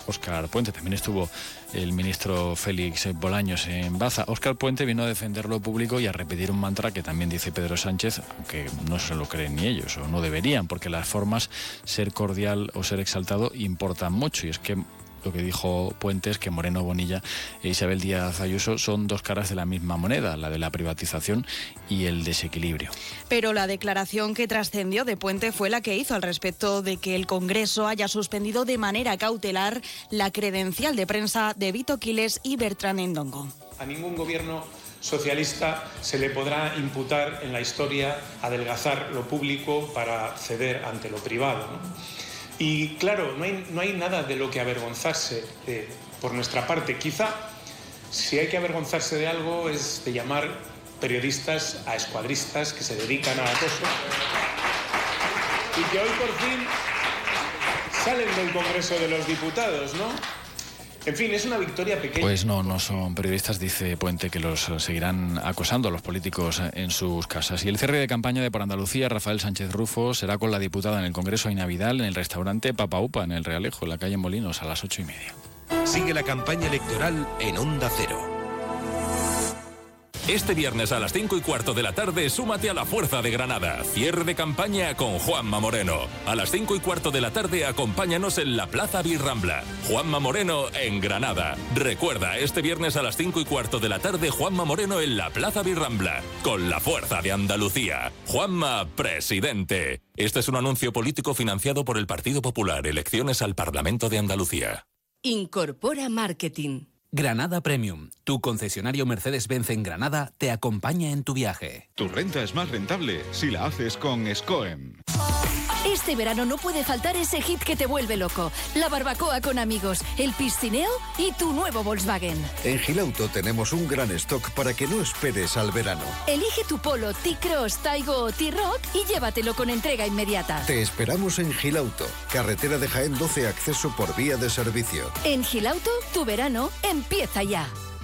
Óscar Puente. También estuvo el ministro Félix Bolaños en Baza. Óscar Puente vino a defender lo público y a repetir un mantra que también dice Pedro Sánchez, aunque no se lo creen ni ellos, o no deberían, porque las formas, ser cordial o ser exaltado, importan mucho. Y es que lo que dijo Puente es que Moreno Bonilla e Isabel Díaz Ayuso son dos caras de la misma moneda, la de la privatización y el desequilibrio. Pero la declaración que trascendió de Puente fue la que hizo al respecto de que el Congreso haya suspendido de manera cautelar la credencial de prensa de Vito Quiles y Bertran Endongo. A ningún gobierno socialista se le podrá imputar en la historia adelgazar lo público para ceder ante lo privado, ¿no? Y claro, no hay nada de lo que avergonzarse por nuestra parte. Quizá, si hay que avergonzarse de algo, es de llamar periodistas a escuadristas que se dedican a acoso y que hoy por fin salen del Congreso de los Diputados, ¿no? En fin, es una victoria pequeña. Pues no son periodistas, dice Puente, que los seguirán acosando a los políticos en sus casas. Y el cierre de campaña de Por Andalucía, Rafael Sánchez Rufo, será con la diputada en el Congreso Aina Vidal, en el restaurante Papa Upa, en el Realejo, en la calle Molinos, a las 8:30. Sigue la campaña electoral en Onda Cero. Este viernes a las 5:15 de la tarde, súmate a la Fuerza de Granada. Cierre de campaña con Juanma Moreno. A las 5:15 de la tarde, acompáñanos en la Plaza Birrambla. Juanma Moreno en Granada. Recuerda, este viernes a las 5:15 de la tarde, Juanma Moreno en la Plaza Birrambla. Con la Fuerza de Andalucía. Juanma, presidente. Este es un anuncio político financiado por el Partido Popular. Elecciones al Parlamento de Andalucía. Incorpora Marketing. Granada Premium, tu concesionario Mercedes-Benz en Granada, te acompaña en tu viaje. Tu renta es más rentable si la haces con SCOEM. Este verano no puede faltar ese hit que te vuelve loco. La barbacoa con amigos, el piscineo y tu nuevo Volkswagen. En Gilauto tenemos un gran stock para que no esperes al verano. Elige tu Polo, T-Cross, Taigo o T-Rock y llévatelo con entrega inmediata. Te esperamos en Gilauto, carretera de Jaén 12, acceso por vía de servicio. En Gilauto, tu verano empieza ya.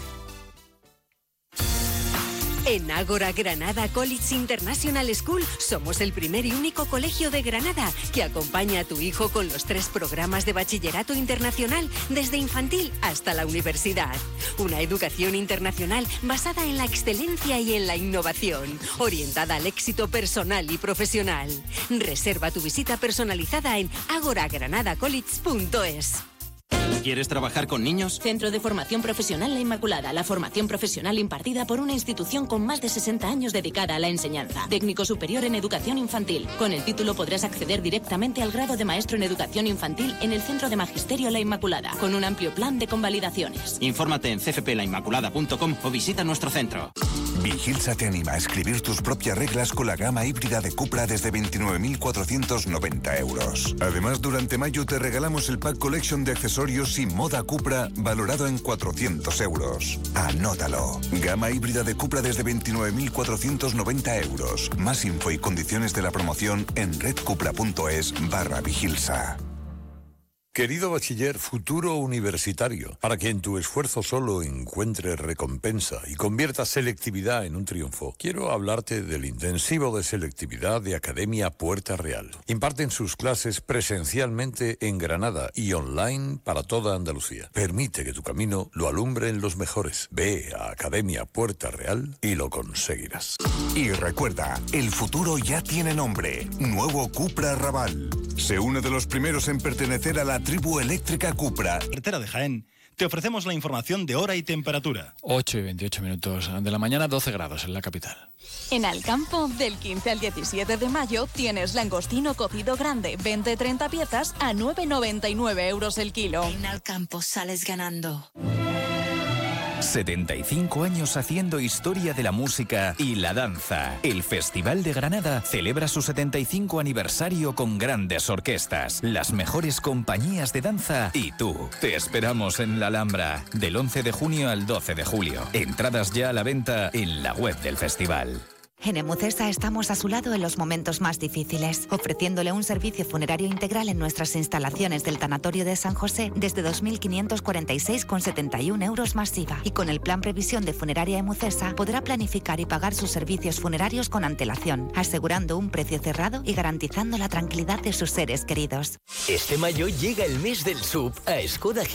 En Ágora Granada College International School somos el primer y único colegio de Granada que acompaña a tu hijo con los 3 programas de bachillerato internacional desde infantil hasta la universidad. Una educación internacional basada en la excelencia y en la innovación, orientada al éxito personal y profesional. Reserva tu visita personalizada en agoragranadacollege.es. ¿Quieres trabajar con niños? Centro de Formación Profesional La Inmaculada. La formación profesional impartida por una institución con más de 60 años dedicada a la enseñanza. Técnico superior en educación infantil. Con el título podrás acceder directamente al grado de maestro en educación infantil en el Centro de Magisterio La Inmaculada, con un amplio plan de convalidaciones. Infórmate en cfplainmaculada.com o visita nuestro centro. Vigilsa te anima a escribir tus propias reglas con la gama híbrida de Cupra desde 29.490 euros. Además, durante mayo te regalamos el Pack Collection de accesorios y moda Cupra valorado en 400 euros. Anótalo. Gama híbrida de Cupra desde 29.490 euros. Más info y condiciones de la promoción en redcupra.es/Vigilsa. Querido bachiller, futuro universitario, para que en tu esfuerzo solo encuentres recompensa y conviertas selectividad en un triunfo, quiero hablarte del intensivo de selectividad de Academia Puerta Real. Imparten sus clases presencialmente en Granada y online para toda Andalucía. Permite que tu camino lo alumbren los mejores. Ve a Academia Puerta Real y lo conseguirás. Y recuerda, el futuro ya tiene nombre. Nuevo Cupra Raval. Se une de los primeros en pertenecer a la tribu eléctrica Cupra. Carretera de Jaén, te ofrecemos la información de hora y temperatura. 8:28 de la mañana, 12 grados en la capital. En Alcampo, del 15 al 17 de mayo, tienes langostino cocido grande, 20-30 piezas a 9,99 euros el kilo. En Alcampo sales ganando. 75 años haciendo historia de la música y la danza. El Festival de Granada celebra su 75 aniversario con grandes orquestas, las mejores compañías de danza y tú. Te esperamos en la Alhambra, del 11 de junio al 12 de julio. Entradas ya a la venta en la web del festival. En Emucesa estamos a su lado en los momentos más difíciles, ofreciéndole un servicio funerario integral en nuestras instalaciones del Tanatorio de San José desde 2.546,71 euros más IVA. Y con el plan Previsión de Funeraria Emucesa podrá planificar y pagar sus servicios funerarios con antelación, asegurando un precio cerrado y garantizando la tranquilidad de sus seres queridos. Este mayo llega el mes del SUV a Skoda